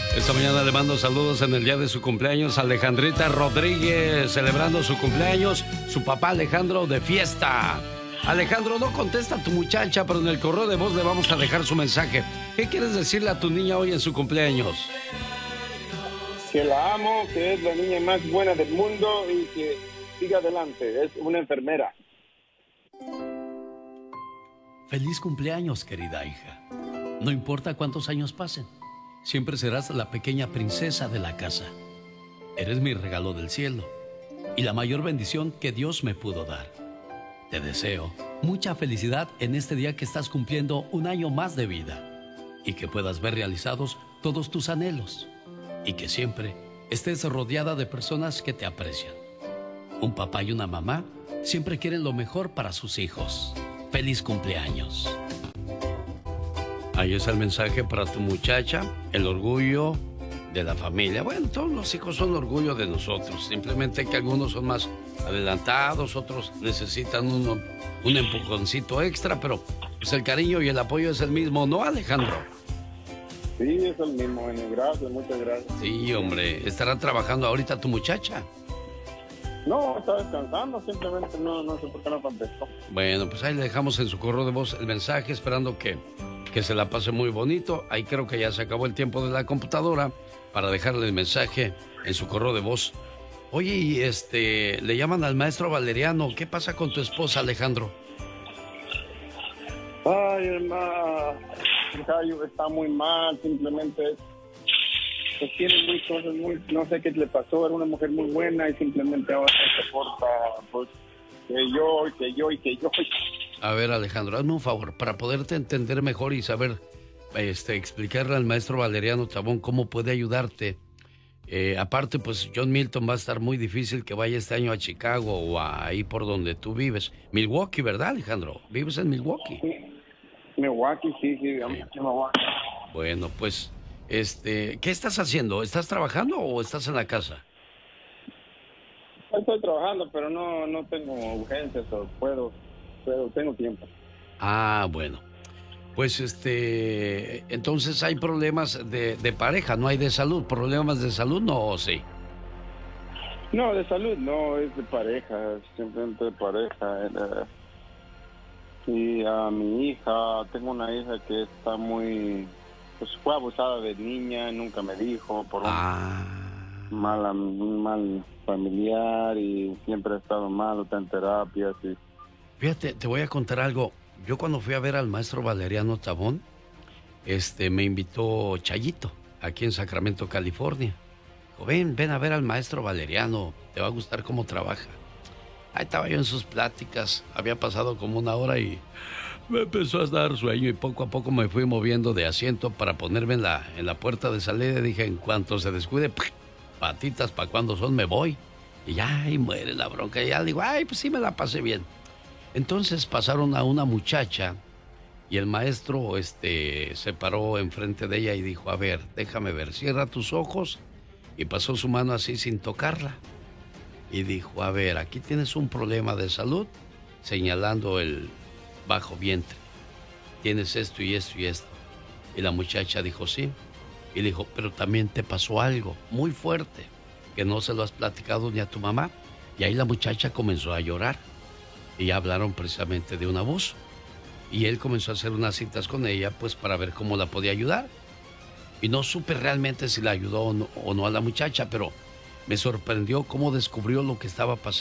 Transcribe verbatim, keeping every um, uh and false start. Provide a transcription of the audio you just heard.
Esta mañana le mando saludos en el día de su cumpleaños a Alejandrita Rodríguez, celebrando su cumpleaños, su papá Alejandro de fiesta. Alejandro, no contesta a tu muchacha, pero en el correo de voz le vamos a dejar su mensaje. ¿Qué quieres decirle a tu niña hoy en su cumpleaños? Que la amo, que es la niña más buena del mundo y que siga adelante. Es una enfermera. Feliz cumpleaños, querida hija. No importa cuántos años pasen, siempre serás la pequeña princesa de la casa. Eres mi regalo del cielo y la mayor bendición que Dios me pudo dar. Te deseo mucha felicidad en este día que estás cumpliendo un año más de vida y que puedas ver realizados todos tus anhelos y que siempre estés rodeada de personas que te aprecian. Un papá y una mamá siempre quieren lo mejor para sus hijos. ¡Feliz cumpleaños! Ahí está el mensaje para tu muchacha, el orgullo de la familia. Bueno, todos los hijos son orgullo de nosotros, simplemente que algunos son más adelantados, otros necesitan uno, un empujoncito extra, pero pues el cariño y el apoyo es el mismo, ¿no, Alejandro? Sí, es el mismo, bueno, gracias, muchas gracias. Sí, hombre, ¿estará trabajando ahorita tu muchacha? No, está descansando, simplemente no, no sé por qué no contestó. Bueno, pues ahí le dejamos en su correo de voz el mensaje, esperando que, que se la pase muy bonito. Ahí creo que ya se acabó el tiempo de la computadora para dejarle el mensaje en su correo de voz. Oye, y este, le llaman al maestro Valeriano. ¿Qué pasa con tu esposa, Alejandro? Ay, hermano, está muy mal, simplemente pues tiene muy cosas muy, no sé qué le pasó, era una mujer muy buena y simplemente ahora se porta, pues, que yo, y que yo, y que yo. A ver, Alejandro, hazme un favor, para poderte entender mejor y saber, este, explicarle al maestro Valeriano Tabón cómo puede ayudarte. Eh, aparte, pues, John Milton va a estar muy difícil que vaya este año a Chicago o a ahí por donde tú vives. Milwaukee, ¿verdad, Alejandro? ¿Vives en Milwaukee? Sí. Milwaukee, sí, sí, digamos, sí. Milwaukee. Bueno, pues, este, ¿qué estás haciendo? ¿Estás trabajando o estás en la casa? Estoy trabajando, pero no, no tengo urgencias o puedo, pero tengo tiempo. Ah, bueno. Pues, este, entonces hay problemas de, de pareja, no hay de salud. ¿Problemas de salud no o sí? No, de salud no, es de pareja, simplemente de pareja. Era... Y a mi hija, tengo una hija que está muy, pues fue abusada de niña, nunca me dijo, por un ah. mal, un mal familiar y siempre ha estado mal, está en terapias. Y... Fíjate, te voy a contar algo. Yo cuando fui a ver al maestro Valeriano Tabón, este, me invitó Chayito, aquí en Sacramento, California. Dijo, ven, ven a ver al maestro Valeriano, te va a gustar cómo trabaja. Ahí estaba yo en sus pláticas, había pasado como una hora y me empezó a dar sueño y poco a poco me fui moviendo de asiento para ponerme en la, en la puerta de salida. Dije, en cuanto se descuide, patitas, ¿para cuándo son? Me voy. Y ya, ahí muere la bronca. Y ya digo, ay, pues sí me la pasé bien. Entonces pasaron a una muchacha y el maestro este, se paró enfrente de ella y dijo, a ver, déjame ver, cierra tus ojos. Y pasó su mano así sin tocarla. Y dijo, a ver, aquí tienes un problema de salud, señalando el bajo vientre. Tienes esto y esto y esto. Y la muchacha dijo, sí. Y dijo, pero también te pasó algo muy fuerte, que no se lo has platicado ni a tu mamá. Y ahí la muchacha comenzó a llorar. Y ya hablaron precisamente de un abuso. Y él comenzó a hacer unas citas con ella, pues para ver cómo la podía ayudar. Y no supe realmente si la ayudó o no, o no a la muchacha, pero me sorprendió cómo descubrió lo que estaba pasando.